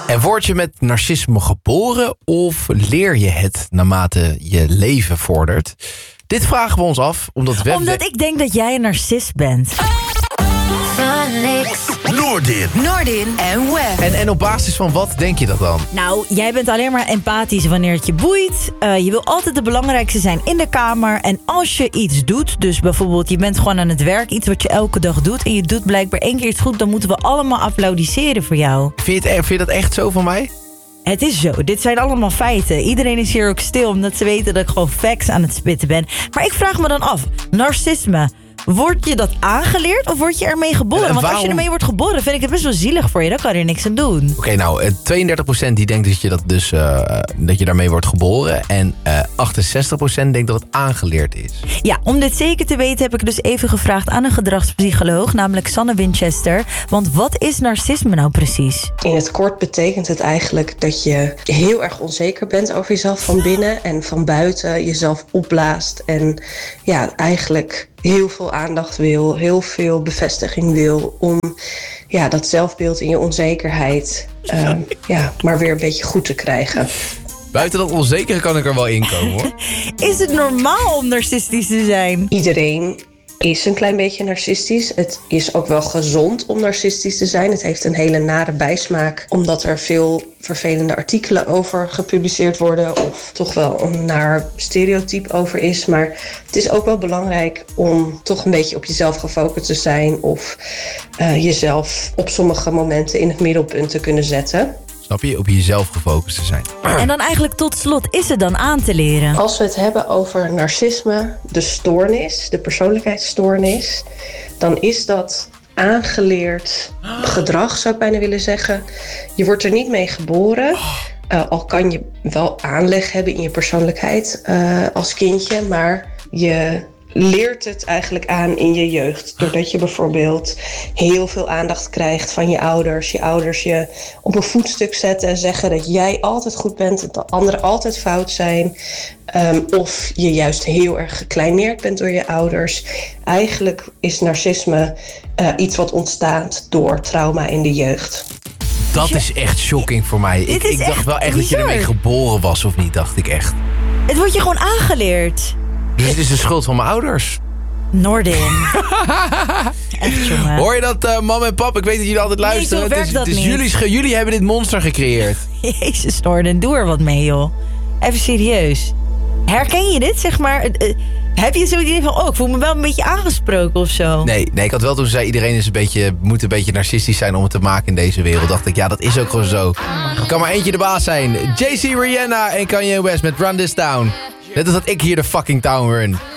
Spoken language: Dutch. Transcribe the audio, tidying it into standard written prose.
En word je met narcisme geboren of leer je het naarmate je leven vordert? Dit vragen we ons af, omdat ik denk dat jij een narcist bent. Noordin en Web. En op basis van wat denk je dat dan? Nou, jij bent alleen maar empathisch wanneer het je boeit. Je wil altijd de belangrijkste zijn in de kamer. En als je iets doet, dus bijvoorbeeld je bent gewoon aan het werk, iets wat je elke dag doet, en je doet blijkbaar 1 keer iets goed, dan moeten we allemaal applaudisseren voor jou. Vind je dat echt zo van mij? Het is zo. Dit zijn allemaal feiten. Iedereen is hier ook stil omdat ze weten dat ik gewoon facts aan het spitten ben. Maar ik vraag me dan af, narcisme, word je dat aangeleerd of word je ermee geboren? Want als je ermee wordt geboren, vind ik het best wel zielig voor je. Dan kan je er niks aan doen. Oké, nou, 32% die denkt dat je dat dus dat je daarmee wordt geboren. En 68% denkt dat het aangeleerd is. Ja, om dit zeker te weten heb ik dus even gevraagd aan een gedragspsycholoog, namelijk Sanne Winchester. Want wat is narcisme nou precies? In het kort betekent het eigenlijk dat je heel erg onzeker bent over jezelf van binnen en van buiten, jezelf opblaast en ja, eigenlijk heel veel aandacht wil, heel veel bevestiging wil om dat zelfbeeld in je onzekerheid maar weer een beetje goed te krijgen. Buiten dat onzekere kan ik er wel in komen, hoor. Is het normaal om narcistisch te zijn? Iedereen is een klein beetje narcistisch. Het is ook wel gezond om narcistisch te zijn. Het heeft een hele nare bijsmaak, omdat er veel vervelende artikelen over gepubliceerd worden of toch wel een naar stereotype over is. Maar het is ook wel belangrijk om toch een beetje op jezelf gefocust te zijn of jezelf op sommige momenten in het middelpunt te kunnen zetten. Snap je? Op jezelf gefocust te zijn. En dan eigenlijk tot slot, is het dan aan te leren? Als we het hebben over narcisme, de stoornis, de persoonlijkheidsstoornis, dan is dat aangeleerd gedrag, zou ik bijna willen zeggen. Je wordt er niet mee geboren. Al kan je wel aanleg hebben in je persoonlijkheid als kindje, maar je leert het eigenlijk aan in je jeugd. Doordat je bijvoorbeeld heel veel aandacht krijgt van je ouders. Je ouders je op een voetstuk zetten en zeggen dat jij altijd goed bent en dat anderen altijd fout zijn. Of je juist heel erg gekleineerd bent door je ouders. Eigenlijk is narcisme iets wat ontstaat door trauma in de jeugd. Dat is echt shocking voor mij. Ik dacht wel echt dat je ermee geboren was, of niet, dacht ik echt. Het wordt je gewoon aangeleerd. Dus het is de schuld van mijn ouders. Noordin. Echt, jongen. Hoor je dat, mam en pap? Ik weet dat jullie altijd luisteren. Nee, zo werkt dat niet. Jullie hebben dit monster gecreëerd. Jezus, Noordin, doe er wat mee, joh. Even serieus. Herken je dit, zeg maar? Heb je zo'n idee van, ik voel me wel een beetje aangesproken of zo? Nee, ik had wel toen ze zei, iedereen moet een beetje narcistisch zijn om het te maken in deze wereld. Dacht ik, ja, dat is ook gewoon zo. Er kan maar eentje de baas zijn. JC, Rihanna en Kanye West met Run This Town. Net als dat ik hier de fucking town run.